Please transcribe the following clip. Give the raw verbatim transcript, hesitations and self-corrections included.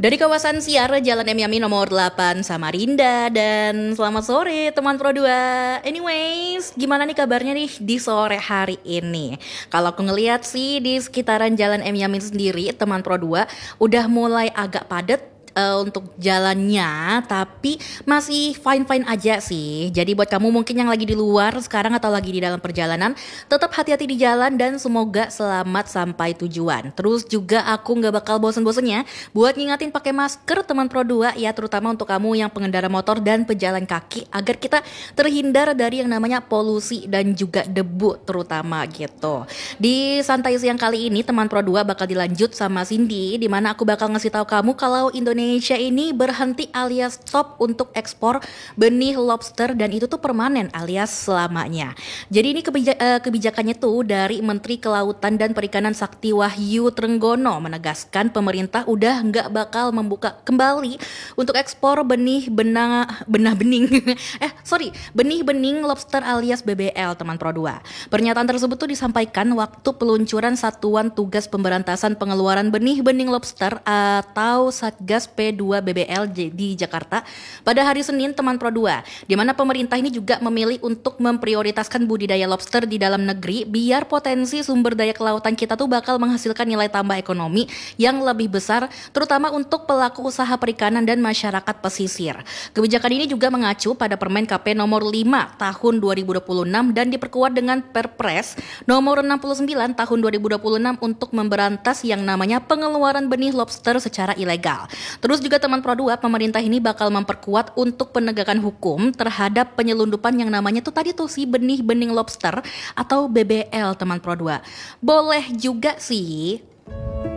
Dari kawasan Siar, Jalan M Yamin nomor delapan Samarinda. Dan selamat sore teman Pro dua. Anyways, gimana nih kabarnya nih di sore hari ini? Kalau aku ngeliat sih di sekitaran Jalan M Yamin sendiri, teman Pro dua udah mulai agak padat uh, untuk jalannya, tapi masih fine-fine aja sih. Jadi buat kamu mungkin yang lagi di luar sekarang atau lagi di dalam perjalanan, tetap hati-hati di jalan dan semoga selamat sampai tujuan. Terus juga aku nggak bakal bosen-bosennya buat ngingatin pakai masker teman Pro dua ya, terutama untuk kamu yang pengendara motor dan pejalan kaki agar kita terhindar dari yang namanya polusi dan juga debu terutama gitu. Di santai siang kali ini teman Pro dua bakal dilanjut sama Cindy, di mana aku bakal ngasih tahu kamu kalau Indonesia ini berhenti alias stop untuk ekspor benih lobster, dan itu tuh permanen alias selamanya. Jadi ini kebija- eh, kebijakannya tuh dari Menteri Kelautan dan Perikanan Sakti Wahyu Trenggono menegaskan pemerintah udah nggak bakal membuka kembali untuk ekspor benih benang benah bening eh sorry benih bening lobster alias B B L teman Pro dua. Pernyataan tersebut tuh disampaikan waktu peluncuran Satuan Tugas Pemberantasan Pengeluaran Benih Bening Lobster atau Satgas P dua B B L di Jakarta pada hari Senin teman Pro dua, di mana pemerintah ini juga memilih untuk memprioritaskan budidaya lobster di dalam negeri biar potensi sumber daya kelautan kita tuh bakal menghasilkan nilai tambah ekonomi yang lebih besar, terutama untuk pelaku usaha perikanan dan masyarakat pesisir. Kebijakan ini juga mengacu pada Permen K P nomor lima tahun dua ribu dua puluh enam dan diperkuat dengan Perpres nomor enam puluh sembilan tahun dua ribu dua puluh enam untuk memberantas yang namanya pengeluaran benih lobster secara ilegal. Terus juga teman Pro dua, pemerintah ini bakal memperkuat untuk penegakan hukum terhadap penyelundupan yang namanya tuh tadi tuh si benih-bening lobster atau B B L teman Pro dua. Boleh juga sih